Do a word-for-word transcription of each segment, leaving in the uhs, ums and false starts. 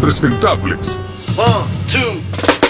impresentables. One, two.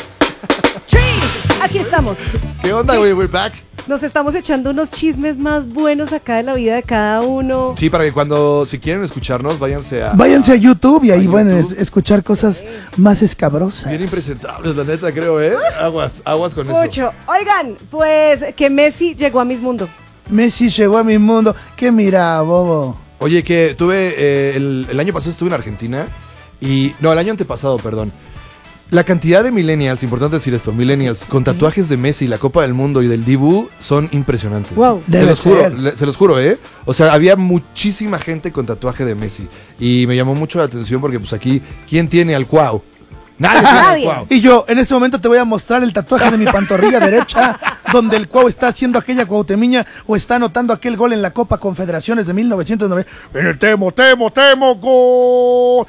Three. Aquí estamos. ¿Qué onda, güey? We're back. Nos estamos echando unos chismes más buenos acá de la vida de cada uno. Sí, para que cuando, si quieren escucharnos, váyanse a... Váyanse a YouTube y ahí a van a YouTube. es- escuchar cosas más escabrosas. Bien impresentables, la neta, creo, ¿eh? Aguas, aguas con eso. Mucho. Oigan, pues que Messi llegó a Miss Mundo. Messi llegó a mi mundo. ¿Qué mira, bobo? Oye, que tuve, eh, el, el año pasado estuve en Argentina y, no, el año antepasado, perdón. La cantidad de millennials, importante decir esto, millennials, con tatuajes de Messi, la Copa del Mundo y del Dibu son impresionantes. Wow. Se Debe los juro, ser. le- se los juro, ¿eh? O sea, había muchísima gente con tatuaje de Messi y me llamó mucho la atención porque pues aquí, ¿quién tiene al Cuau? Nadie tiene al Nadie. Cuau. Y yo en este momento te voy a mostrar el tatuaje de mi pantorrilla derecha, donde el Cuau está haciendo aquella cuautemiña o está anotando aquel gol en la Copa Confederaciones de mil novecientos noventa. Eh, Temo, temo, temo, gol,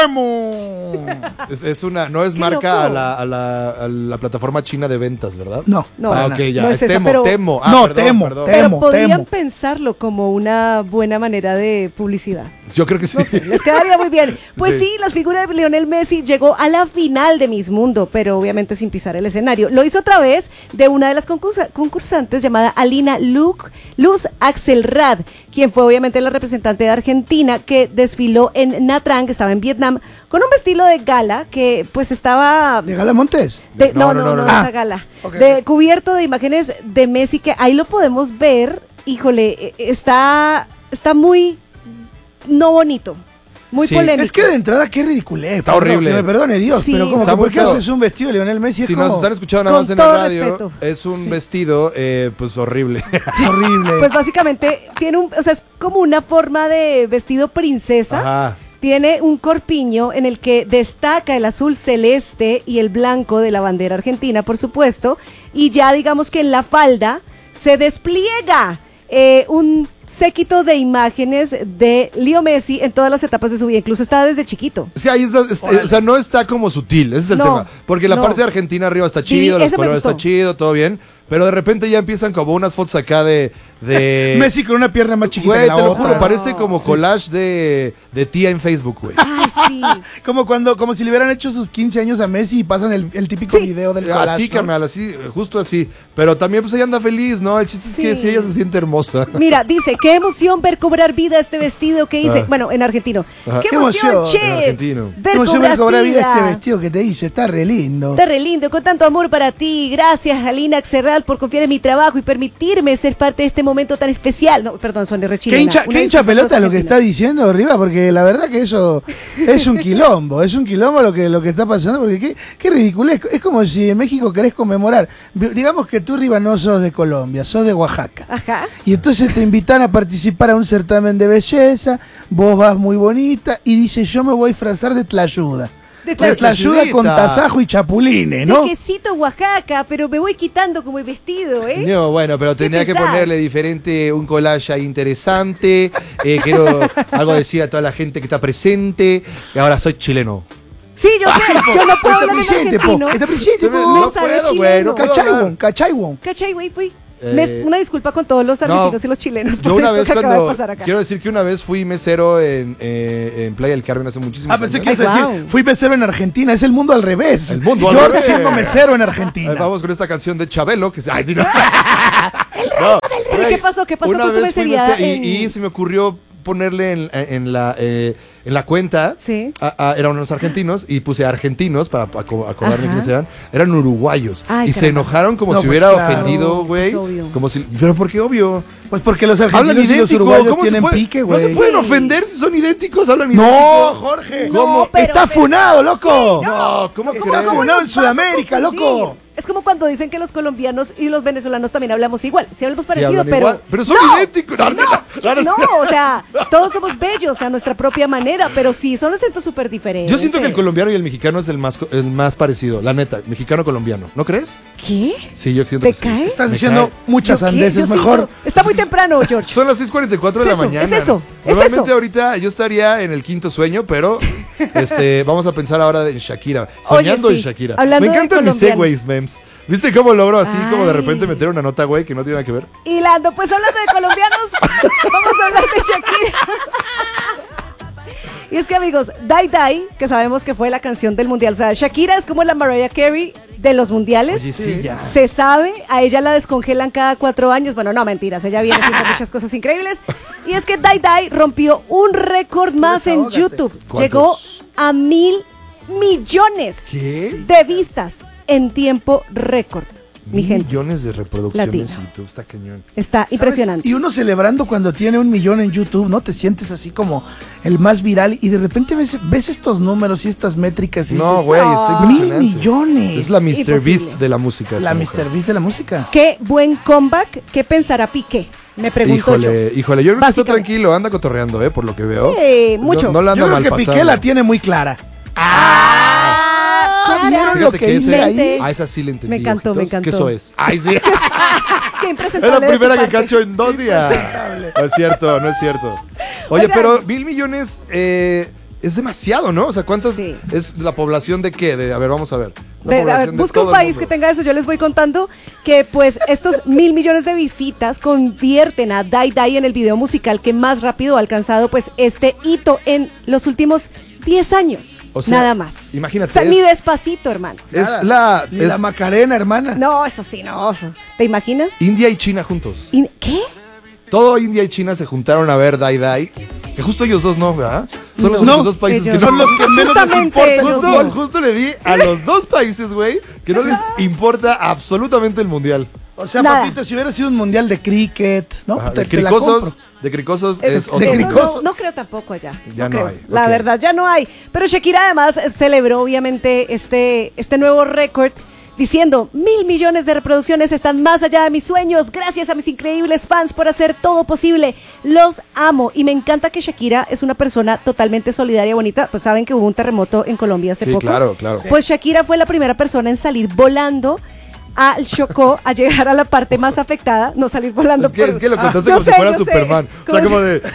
temo. Es, es una, no es Qué marca loco. a la, a, la, a la plataforma china de ventas, ¿verdad? No, No, ah, para ok, nada. ya, No es, es esa, Temo, pero- Temo. Ah, No, perdón, Temo, perdón. Pero Temo, podrían temo. pensarlo como una buena manera de publicidad. Yo creo que sí. No sé, les quedaría muy bien. Pues Sí. sí. la figura de Lionel Messi llegó a la final de Miss Mundo, pero obviamente sin pisar el escenario. Lo hizo a través de una de las concursa- concursantes llamada Alina Luc- Luz Axelrad, quien fue obviamente la representante de Argentina que desfiló en Nha Trang, que estaba en Vietnam, con un vestido de gala que pues estaba... ¿De Gala Montes? de- No, no, no, no, no, no, no. esa Ah, gala. ok. De, cubierto de imágenes de Messi, que ahí lo podemos ver. Híjole, eh, está, está muy no bonito, muy Sí. polémico. Es que de entrada, qué ridiculez. Está perdón, horrible. Que me perdone Dios, Sí. pero como Está que, ¿por muy qué feo. haces un vestido de Lionel Messi? Es Si como nos están escuchando nada Con más en la todo radio, respeto. es un Sí. vestido, eh, pues horrible. horrible. Pues básicamente tiene un, o sea, es como una forma de vestido princesa. Ajá. Tiene un corpiño en el que destaca el azul celeste y el blanco de la bandera argentina, por supuesto, y ya digamos que en la falda se despliega eh, un séquito de imágenes de Leo Messi en todas las etapas de su vida, incluso está desde chiquito. Sí, ahí está, es- o sea, no está como sutil, ese es el No, tema. Porque la no. parte de Argentina arriba está Sí, chido, los ese me colores está gustó. chido, todo bien. Pero de repente ya empiezan como unas fotos acá de... de Messi con una pierna más chiquita Güey, que la te lo otra. juro, parece como collage de, de tía en Facebook, güey. Ay, sí. Como cuando, como si le hubieran hecho sus quince años a Messi y pasan el, el típico Sí. video del collage, Así, ¿no? carnal, así, justo así. Pero también pues ella anda feliz, ¿no? El chiste Sí. es que si ella se siente hermosa. Mira, dice, qué emoción ver cobrar vida este vestido que hice. Ah. Bueno, en argentino. Ajá. Qué Qué emoción, emoción, che. en argentino. Ver Como si cobrar me cobrar vida vida. este vestido que te hice, está re lindo. Está re lindo, con tanto amor para ti. Gracias, Alina Axelrad, por confiar en mi trabajo y permitirme ser parte de este momento tan especial. No, perdón, son de ¿Qué rechilena. hincha, Una qué hincha disculpa, pelota no lo que argentina. está diciendo arriba? Porque la verdad que eso es un quilombo, es un quilombo lo que, lo que está pasando, porque qué, qué ridículo es. Es como si en México querés conmemorar. Digamos que tú, Riva, no sos de Colombia, sos de Oaxaca. Ajá. Y entonces te invitan a participar a un certamen de belleza, vos vas muy bonita y dices, yo me voy a disfrazar de tlayuda. De De tla- tlayuda con Tlayudita. tasajo y chapulines, ¿no? De quesito Oaxaca, pero me voy quitando como el vestido, ¿eh? No, bueno, pero tenía que pensás? ponerle diferente, un collage ahí interesante. Eh, quiero algo decir a toda la gente que está presente. Y ahora soy chileno. Sí, yo sé, yo no puedo Está hablar en presente, po. argentino. Está presente, Se me- po. no Me sale puedo, chileno. güey, no puedo Cachai, hablar. won, cachai, won. ¿Cachai, güey? Pues, Eh, me- una disculpa con todos los argentinos y los chilenos por Yo una esto vez que acaba de cuando... pasar acá. Quiero decir que una vez fui mesero en, eh, en Playa del Carmen hace muchísimos Ah, pensé años. que ibas a Ay, decir, guau. fui mesero en Argentina, es el mundo al revés. El mundo al Yo revés. siendo mesero en Eh, Argentina. Vamos con esta canción de Chabelo, que se... Ay, sí, no. No, ¿Pero güey, qué pasó? ¿Qué pasó una con tu vez fui mesería mesero y, en- y se me ocurrió ponerle en, en la, eh, en la cuenta, Sí. a- a- eran unos argentinos, y puse argentinos para aco- acordarme Ajá. quiénes eran, eran uruguayos. Ay, y se caramba. enojaron como No, si pues hubiera claro. ofendido, güey. Pues obvio. Como si, pero ¿por qué obvio? Pues porque los Hablan argentinos y los idéntico, uruguayos ¿cómo se tienen puede- pique, No güey. se pueden Sí. ofender si son idénticos, hablan idéntico. No, Jorge. No, pero- Está pero- funado, loco. No, ¿cómo Está crees? funado en Sudamérica, confundir. loco. Es como cuando dicen que los colombianos y los venezolanos también hablamos igual. Sí hablamos Sí, parecido, hablan pero... igual, pero son ¡No! idénticos. No, No, no, no, no, o sea, todos somos bellos a nuestra propia manera, pero sí, son acentos súper diferentes. Yo siento que el colombiano y el mexicano es el más, co- el más parecido, la neta, mexicano-colombiano, ¿no crees? ¿Qué? Sí, yo siento ¿Te que sí. cae? Estás Me diciendo cae. muchas ¿Yo qué? sandeces, Yo mejor. siento- Está muy temprano, George. Son las seis cuarenta y cuatro de Es la eso, mañana. es eso, es Normalmente eso. ahorita yo estaría en el quinto sueño, pero este, vamos a pensar ahora en Shakira. Soñando sí, en Shakira. hablando Me de encantan mis colombianos. segways, memes. ¿Viste cómo logro así como de Ay. repente meter una nota, güey, que no tiene nada que ver? Hilando, pues hablando de colombianos, vamos a hablar de Shakira. Y es que, amigos, Die Die, que sabemos que fue la canción del mundial, o sea, Shakira es como la Mariah Carey de los mundiales. Oye, sí, ya. Se sabe, a ella la descongelan cada cuatro años. Bueno, no, mentiras, ella viene haciendo muchas cosas increíbles. Y es que Die Die rompió un récord más en YouTube. ¿Cuántos? Llegó a mil millones ¿Qué? de vistas en tiempo récord. Mi Mil gente, millones de reproducciones Latina. en YouTube, está cañón. está ¿Sabes? impresionante. Y uno celebrando cuando tiene un millón en YouTube, ¿no? Te sientes así como el más viral y de repente ves, ves estos números y estas métricas y No, dices, güey, está mil impresionante. millones. Es la míster Imposible. Beast de la música. La esta míster mujer. Beast de la música. Qué buen comeback, ¿qué pensará Piqué? Me pregunto Híjole, yo. híjole, yo creo que está Básicamente. tranquilo, anda cotorreando, ¿eh? Por lo que veo. Sí, mucho. No, no la anda Yo creo mal que pasando. Piqué la tiene muy clara. Ah, ¿Vieron claro. lo Fíjate que que hice ese, ahí? a esa sí le entendí. Me encantó, me ojitos, encantó. Que eso es. Ay, sí. Qué Es impresentable la de tu primera que parte. cacho en dos días. No es cierto, no es cierto. Oye, Oigan. pero mil millones eh, es demasiado, ¿no? O sea, ¿cuántas Sí. es la población de qué? De, a ver, vamos a ver. La De- a ver, población de busca un todo el país mundo. que tenga eso. Yo les voy contando que pues estos mil millones de visitas convierten a Die Die en el video musical que más rápido ha alcanzado pues este hito en los últimos diez años. O sea, nada más. imagínate, O sea, es- ni despacito, hermanos. Es Nada. la, Ni es la Macarena, hermana. No, eso sí, no. eso- ¿Te imaginas? India y China juntos. ¿Y- ¿Qué? Todo India y China se juntaron a ver Die Die. Que justo ellos dos no, ¿verdad? Son los No, únicos dos países ellos que Son no. los que menos les Justamente importa. el ellos Justo, fútbol. justo le di a los dos países, güey, que no les importa absolutamente el mundial. O sea, Nada. papito, si hubiera sido un mundial de cricket, ¿no? Ajá, Te- de te la cricosos, compro. de cricosos Eh, es de otro. eso cricosos. no, no creo tampoco allá. Ya no creo. hay, La ok. verdad, ya no hay. Pero Shakira además eh, celebró obviamente este, este nuevo récord diciendo, mil millones de reproducciones están más allá de mis sueños. Gracias a mis increíbles fans por hacer todo posible. Los amo. Y me encanta que Shakira es una persona totalmente solidaria y bonita. Pues saben que hubo un terremoto en Colombia hace Sí, poco. claro, claro. Sí. Pues Shakira fue la primera persona en salir volando al Chocó, a llegar a la parte más afectada, no salir volando. Es que, por- es que lo contaste Yo como sé, si fuera yo sé. Superman. O sea, Como como si- de.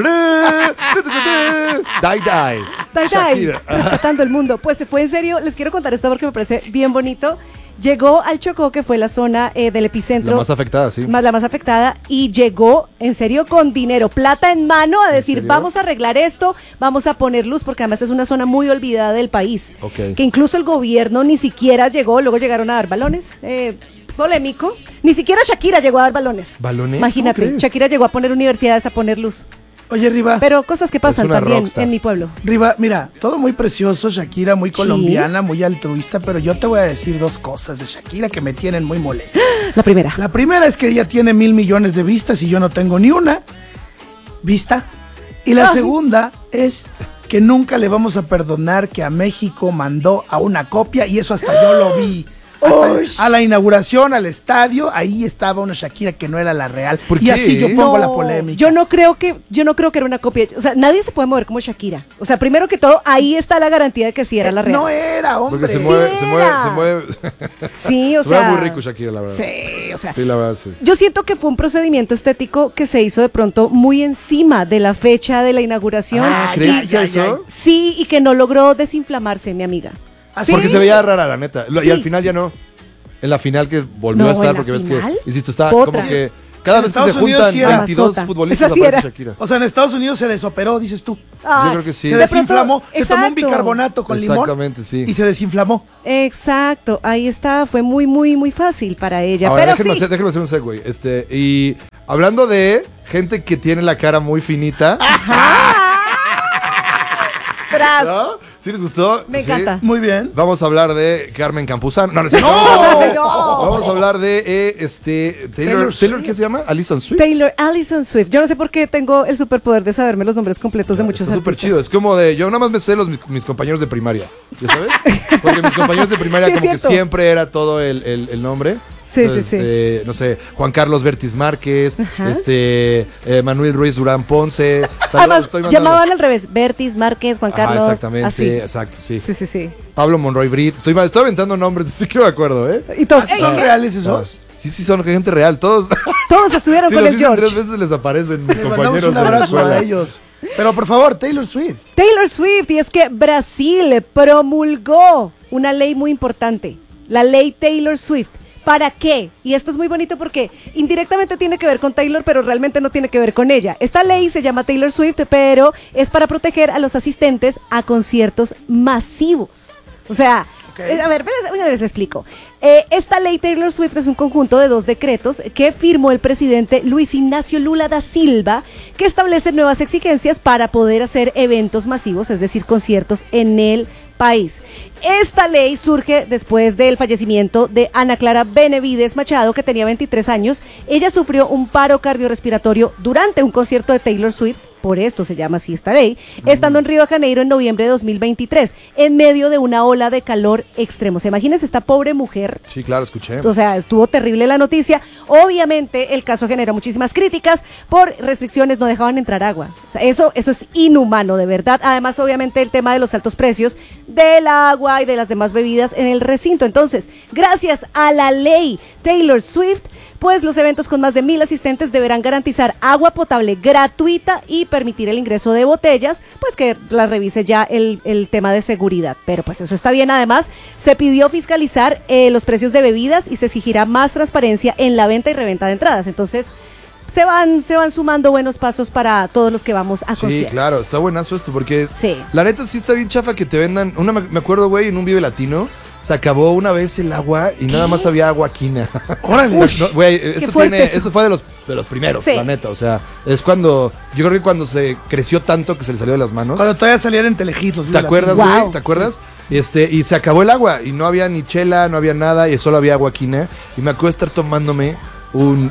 Die, die. Die, die, Shakira. rescatando el mundo. Pues se fue en serio, les quiero contar esto porque me parece bien bonito. Llegó al Chocó, que fue la zona eh, del epicentro. La más afectada, sí. Más la más afectada, y llegó en serio con dinero, plata en mano, a decir, serio? vamos a arreglar esto, vamos a poner luz, porque además es una zona muy olvidada del país. Ok. Que incluso el gobierno ni siquiera llegó, luego llegaron a dar balones. Eh, polémico. Ni siquiera Shakira llegó a dar balones. ¿Balones? Imagínate, ¿Cómo crees? Shakira llegó a poner universidades, a poner luz. Oye, Riva. Pero cosas que pasan una también rockstar. en mi pueblo. Riva, mira, todo muy precioso, Shakira, muy colombiana, muy altruista, pero yo te voy a decir dos cosas de Shakira que me tienen muy molesta. La primera. La primera es que ella tiene mil millones de vistas y yo no tengo ni una vista. Y la Ay. segunda es que nunca le vamos a perdonar que a México mandó a una copia y eso hasta yo lo vi. Hasta Uy. a la inauguración, al estadio, ahí estaba una Shakira que no era la real. ¿Por y qué? así yo pongo la No, polémica. Yo no creo que, yo no creo que era una copia. O sea, nadie se puede mover como Shakira. O sea, primero que todo, ahí está la garantía de que sí era la real. No era, hombre. Porque se Sí mueve, se mueve, era. se mueve. Sí, o se sea. mueve muy rico Shakira, la verdad. Sí, o sea. Sí, la verdad, sí. Yo siento que fue un procedimiento estético que se hizo de pronto muy encima de la fecha de la inauguración. Ah, Ay, ¿crees ay, que sea ay, eso? Sí, y que no logró desinflamarse, mi amiga. Así Porque se veía rara, la neta. Lo- Y Sí. al final ya no. En la final que volvió No, a estar, ¿en la porque ves que, final? insisto, está Otra. como que cada En vez que se Estados Unidos juntan sí era. veintidós Mazota. futbolistas Esa sí aparece era. Shakira. O sea, en Estados Unidos se desoperó, dices tú. Ay, creo que sí. Se de pronto- desinflamó, se tomó un exacto. bicarbonato con limón. Exactamente, sí. Y se desinflamó. Exacto, ahí está, fue muy, muy, muy fácil para ella. Ahora, pero déjenme, sí, hacer, déjenme hacer un segue. Este, y hablando de gente que tiene la cara muy finita. tras. ¿No? ¿Sí les gustó? Me ¿Sí? encanta. Muy bien. Vamos a hablar de Carmen Campuzano. No, no, es cierto. No, no. Vamos a hablar de eh, este Taylor, Taylor Taylor, Swift. ¿qué se llama? Alison Swift. Taylor Allison Swift. Yo no sé por qué tengo el superpoder de saberme los nombres completos de muchos Está súper artistas. chido. Es como de. Yo nada más me sé los mis, mis compañeros de primaria. ¿Ya sabes? Porque mis compañeros de primaria, Sí, es como que cierto. siempre era todo el, el- el nombre. Sí, Entonces, sí, sí. eh, no sé, Juan Carlos Bertis Márquez, Ajá. este eh, Manuel Ruiz Durán Ponce. Saludos, Además, estoy mandando- llamaban al revés. Bertis, Márquez, Juan Ajá, Carlos. exactamente, Así. exacto, sí. Sí, sí, sí. Pablo Monroy Brit. Estoy, estoy aventando nombres, sí que me acuerdo, ¿eh? Y todos, ¿Ah, ¿Son ¡ey! reales esos? Sí, sí, son gente real. Todos. Todos estuvieron Si con los el dicen George. tres veces les aparecen mis Les mandamos compañeros un de la abrazo escuela. a ellos. Pero por favor, Taylor Swift. Taylor Swift, y es que Brasil promulgó una ley muy importante, la ley Taylor Swift, ¿Para qué? Y esto es muy bonito porque indirectamente tiene que ver con Taylor, pero realmente no tiene que ver con ella. Esta ley se llama Taylor Swift, pero es para proteger a los asistentes a conciertos masivos. O sea, Okay. A ver, les, les explico. Eh, esta ley Taylor Swift es un conjunto de dos decretos que firmó el presidente Luis Ignacio Lula da Silva, que establecen nuevas exigencias para poder hacer eventos masivos, es decir, conciertos en el país. Esta ley surge después del fallecimiento de Ana Clara Benavides Machado, que tenía veintitrés años. Ella sufrió un paro cardiorrespiratorio durante un concierto de Taylor Swift. Por esto se llama así esta ley, mm. estando en Río de Janeiro en noviembre de dos mil veintitrés, en medio de una ola de calor extremo. ¿Se imagínense esta pobre mujer? Sí, claro, escuché. O sea, estuvo terrible la noticia. Obviamente, el caso generó muchísimas críticas por restricciones, no dejaban entrar agua. O sea, eso, eso es inhumano, de verdad. Además, obviamente, el tema de los altos precios del agua y de las demás bebidas en el recinto. Entonces, gracias a la ley Taylor Swift, pues los eventos con más de mil asistentes deberán garantizar agua potable gratuita y permitir el ingreso de botellas, pues que las revise ya el, el tema de seguridad. Pero pues eso está bien. Además, se pidió fiscalizar eh, los precios de bebidas y se exigirá más transparencia en la venta y reventa de entradas. Entonces, se van, se van sumando buenos pasos para todos los que vamos a conciertos. Sí, claro, está buenazo esto, porque sí. La neta sí está bien chafa que te vendan. Una, me acuerdo, güey, en un Vive Latino, se acabó una vez el agua y ¿qué? Nada más había agua quina. Órale. No, güey, esto, tiene, esto fue de los, de los primeros, sí. La neta. O sea, es cuando, yo creo que cuando se creció tanto que se le salió de las manos. Cuando todavía salían en Telehit los ¿Te acuerdas, güey? Wow. ¿Te acuerdas? Sí. Este, y se acabó el agua y no había ni chela, no había nada y solo había agua quina. Y me acuerdo de estar tomándome un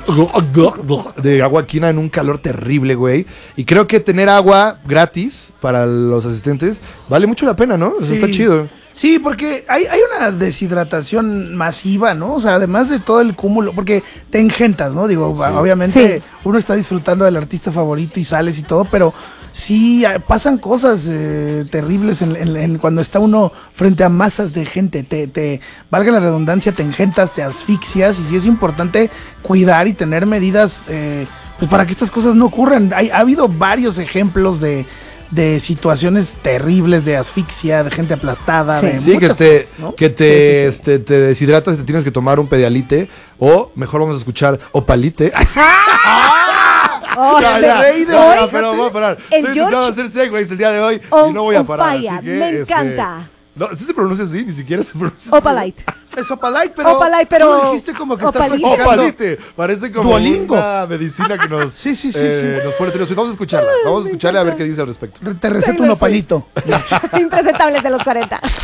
de agua quina en un calor terrible, güey. Y creo que tener agua gratis para los asistentes vale mucho la pena, ¿no? Eso sí. Está chido. Sí, porque hay, hay una deshidratación masiva, ¿no? O sea, además de todo el cúmulo, porque te engentas, ¿no? Digo, sí. Obviamente sí. Uno está disfrutando del artista favorito y sales y todo, pero sí pasan cosas eh, terribles en, en, en cuando está uno frente a masas de gente. Te, te, valga la redundancia, te engentas, te asfixias y sí es importante cuidar y tener medidas eh, pues para que estas cosas no ocurran. Hay, ha habido varios ejemplos de... de situaciones terribles, de asfixia, de gente aplastada, sí, de sí, muchas que te, cosas, ¿no? que te, sí, sí, sí. Este, te deshidratas y te tienes que tomar un Pedialite, o mejor vamos a escuchar Opalite. Oh, ya, ya, rey de ya, hoy, ya, pero voy a parar. Estoy George intentando hacer segways el día de hoy on, y no voy a parar. Fire, así que, me este, encanta. No, sí se pronuncia así, ni siquiera se pronuncia Opalite. Es Opalite, pero, Opalite, pero tú dijiste como que Opalite. estás practicando. Opalite, parece como Duolingo. Una medicina que nos, sí, sí, sí, eh, sí. nos pone Taylor Swift. Vamos a escucharla, vamos a escucharla a ver qué dice al respecto. Te receto un opalito. Impresentables de los cuarenta.